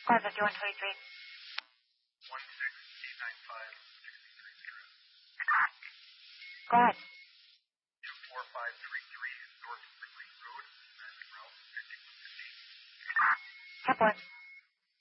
Car 5123. 16895 Go ahead. 24533 North Whitley Road, Route 5150. Cap 1.